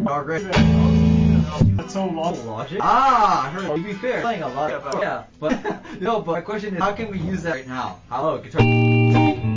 That's so logic. Ah, to be fair, playing a lot. Yeah, but no. But my question is, how can we use that right now? Hello, guitar.